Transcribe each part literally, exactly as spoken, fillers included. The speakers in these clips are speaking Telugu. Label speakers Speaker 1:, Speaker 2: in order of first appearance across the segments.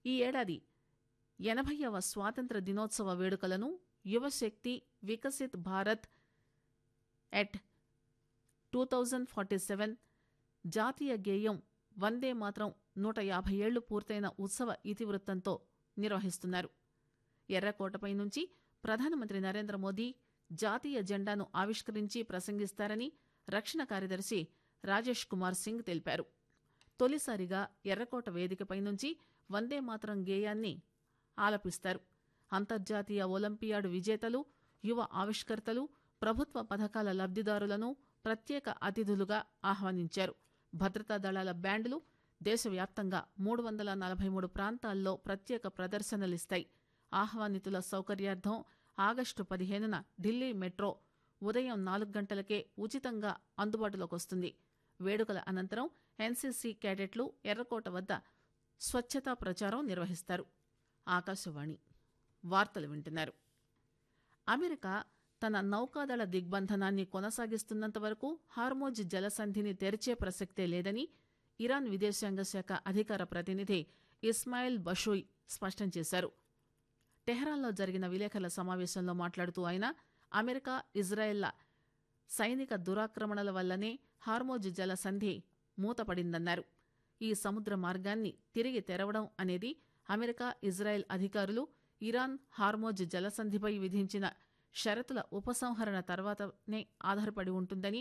Speaker 1: ఈ ఏడాది ఎనభైవ స్వాతంత్ర దినోత్సవ వేడుకలను యువశక్తి Viksit Bharat at two thousand forty seven జాతీయ గేయం వందే మాత్రం నూట యాభై ఏళ్లు పూర్తయిన ఉత్సవ ఇతివృత్తంతో నిర్వహిస్తున్నారు. ఎర్రకోటపై నుంచి ప్రధానమంత్రి నరేంద్ర మోదీ జాతీయ జెండాను ఆవిష్కరించి ప్రసంగిస్తారని రక్షణ కార్యదర్శి రాజేష్ కుమార్ సింగ్ తెలిపారు. తొలిసారిగా ఎర్రకోట వేదికపై నుంచి వందే మాత్రం గేయాన్ని ఆలపిస్తారు. అంతర్జాతీయ ఒలింపియాడ్ విజేతలు, యువ ఆవిష్కర్తలు, ప్రభుత్వ పథకాల లబ్దిదారులను ప్రత్యేక అతిథులుగా ఆహ్వానించారు. భద్రతా దళాల బ్యాండ్లు దేశవ్యాప్తంగా మూడు వందల నలభై మూడు ప్రాంతాల్లో ప్రత్యేక ప్రదర్శనలిస్తాయి. ఆహ్వానితుల సౌకర్యార్థం ఆగస్టు పదిహేనున ఢిల్లీ మెట్రో ఉదయం నాలుగు గంటలకే ఉచితంగా అందుబాటులోకి వస్తుంది. వేడుకల అనంతరం ఎన్సీసీ క్యాడెట్లు ఎర్రకోట వద్ద స్వచ్ఛతా ప్రచారం నిర్వహిస్తారు. ఆకాశవాణి వార్తలు వింటున్నారు. అమెరికా తన నౌకాదళ దిగ్బంధనాన్ని కొనసాగిస్తున్నంత వరకు హార్మోజ్ జలసంధిని తెరిచే ప్రసక్తే లేదని ఇరాన్ విదేశాంగ శాఖ అధికార ప్రతినిధి ఇస్మాయిల్ బషోయ్ స్పష్టం చేశారు. టెహ్రాన్లో జరిగిన విలేకరుల సమావేశంలో మాట్లాడుతూ ఆయన అమెరికా, ఇజ్రాయెల్ల సైనిక దురాక్రమణల వల్లనే హార్మోజ్ జలసంధి మూతపడిందన్నారు. ఈ సముద్ర మార్గాన్ని తిరిగి తెరవడం అనేది అమెరికా, ఇజ్రాయెల్ అధికారులు ఇరాన్ హార్మోజ్ జలసంధిపై విధించిన షరతుల ఉపసంహరణ తర్వాతనే ఆధారపడి ఉంటుందని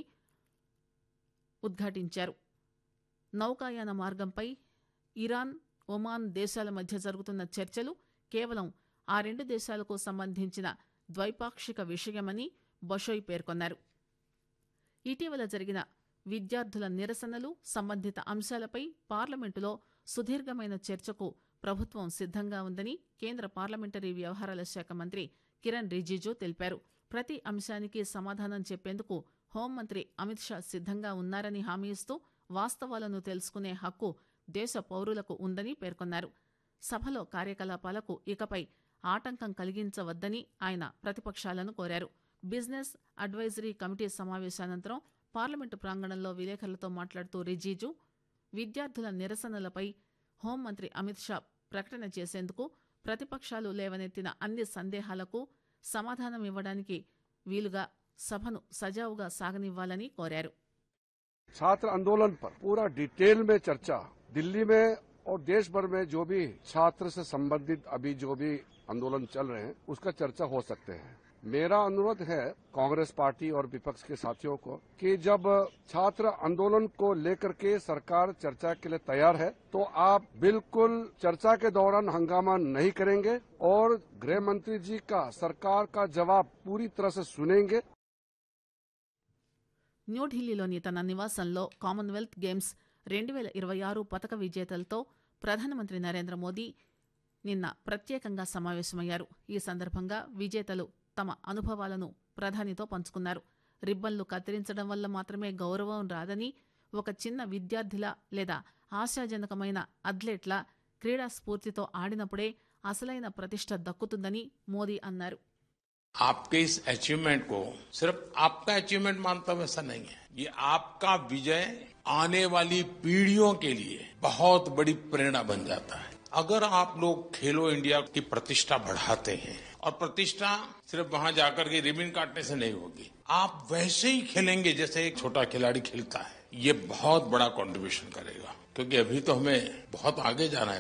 Speaker 1: ఉద్ఘాటించారు. నౌకాయాన మార్గంపై ఇరాన్, ఒమాన్ దేశాల మధ్య జరుగుతున్న చర్చలు కేవలం ఆ రెండు దేశాలకు సంబంధించిన ద్వైపాక్షిక విషయమని బషోయ్ పేర్కొన్నారు. ఇటీవల జరిగిన విద్యార్థుల నిరసనలు, సంబంధిత అంశాలపై పార్లమెంటులో సుదీర్ఘమైన చర్చకు ప్రభుత్వం సిద్దంగా ఉందని కేంద్ర పార్లమెంటరీ వ్యవహారాల శాఖ మంత్రి కిరణ్ రిజిజు తెలిపారు. ప్రతి అంశానికి సమాధానం చెప్పేందుకు హోంమంత్రి అమిత్ షా సిద్దంగా ఉన్నారని హామీ ఇస్తూ వాస్తవాలను తెలుసుకునే హక్కు దేశ పౌరులకు ఉందని పేర్కొన్నారు. సభలో కార్యకలాపాలకు ఇకపై ఆటంకం కలిగించవద్దని ఆయన ప్రతిపక్షాలను కోరారు. బిజినెస్ అడ్వైజరీ కమిటీ సమావేశానంతరం పార్లమెంటు ప్రాంగణంలో విలేకరులతో మాట్లాడుతూ రిజిజు విద్యార్థుల నిరసనలపై హోంమంత్రి అమిత్ షా ప్రకటన చేసేందుకు ప్రతిపక్షాలు లేవనెత్తిన అన్ని సందేహాలకు సమాధానం ఇవ్వడానికి వీలుగా సభను సజావుగా సాగనివ్వాలని కోరారు.
Speaker 2: छात्र आंदोलन पर पूरा डिटेल में चर्चा दिल्ली में और देश भर में जो भी छात्र से संबंधित अभी जो भी आंदोलन चल रहे हैं उसका चर्चा हो सकते हैं. मेरा अनुरोध है कांग्रेस पार्टी और विपक्ष के साथियों को कि जब छात्र आंदोलन को लेकर के सरकार चर्चा के लिए तैयार है तो आप बिल्कुल चर्चा के दौरान हंगामा नहीं करेंगे और गृह मंत्री जी का सरकार का जवाब पूरी तरह से सुनेंगे.
Speaker 1: న్యూఢిల్లీలోని తన నివాసంలో కామన్వెల్త్ గేమ్స్ రెండు వేల ఇరవై ఆరు పతక విజేతలతో ప్రధానమంత్రి నరేంద్ర మోదీ నిన్న ప్రత్యేకంగా సమావేశమయ్యారు. ఈ సందర్భంగా విజేతలు తమ అనుభవాలను ప్రధానితో పంచుకున్నారు. రిబ్బన్లు కత్తిరించడం వల్ల మాత్రమే గౌరవం రాదని, ఒక చిన్న విద్యార్థిలా లేదా ఆశాజనకమైన అథ్లెట్లా క్రీడా స్ఫూర్తితో ఆడినప్పుడే అసలైన ప్రతిష్ట దక్కుతుందని మోదీ అన్నారు.
Speaker 3: आपके इस अचीवमेंट को सिर्फ आपका अचीवमेंट मानता हूं ऐसा नहीं है. ये आपका विजय आने वाली पीढ़ियों के लिए बहुत बड़ी प्रेरणा बन जाता है. अगर आप लोग खेलो इंडिया की प्रतिष्ठा बढ़ाते हैं और प्रतिष्ठा सिर्फ वहां जाकर के रिबन काटने से नहीं होगी, आप वैसे ही खेलेंगे जैसे एक छोटा खिलाड़ी खेलता है. ये बहुत बड़ा कंट्रीब्यूशन करेगा क्योंकि अभी तो हमें बहुत आगे जाना है.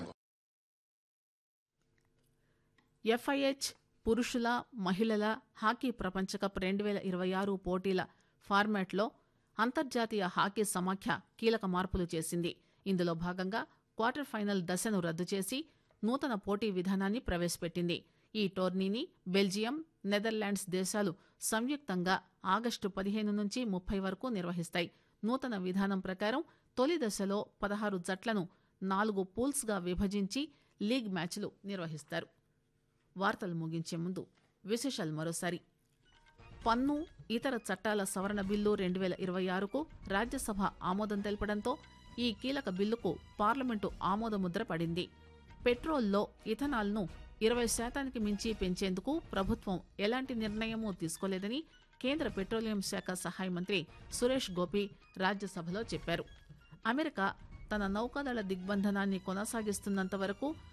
Speaker 1: ఎఫ్ఐహెచ్ పురుషుల, మహిళల హాకీ ప్రపంచ కప్ రెండు వేల ఇరవై ఆరు పోటీల ఫార్మాట్లో అంతర్జాతీయ హాకీ సమాఖ్య కీలక మార్పులు చేసింది. ఇందులో భాగంగా క్వార్టర్ ఫైనల్ దశను రద్దు చేసి నూతన పోటీ విధానాన్ని ప్రవేశపెట్టింది. ఈ టోర్నీని బెల్జియం, నెదర్లాండ్స్ దేశాలు సంయుక్తంగా ఆగస్టు పదిహేను నుంచి ముప్పై వరకు నిర్వహిస్తాయి. నూతన విధానం ప్రకారం తొలి దశలో పదహారు జట్లను నాలుగు పూల్స్గా విభజించి లీగ్ మ్యాచ్లు నిర్వహిస్తారు. వార్తలు ముగించే ముందు విశేషాలు మరోసారి. పన్ను, ఇతర చట్టాల సవరణ బిల్లు రెండు వేల ఇరవై ఆరుకు రాజ్యసభ ఆమోదం తెలపడంతో ఈ కీలక బిల్లుకు పార్లమెంటు ఆమోదముద్ర పడింది. పెట్రోల్లో ఇథనాల్ను ఇరవై శాతానికి మించి పెంచేందుకు ప్రభుత్వం ఎలాంటి నిర్ణయమూ తీసుకోలేదని కేంద్ర పెట్రోలియం శాఖ సహాయ మంత్రి సురేష్ గోపి రాజ్యసభలో చెప్పారు. అమెరికా తన నౌకాదళ దిగ్బంధనాన్ని కొనసాగిస్తున్నంత వరకు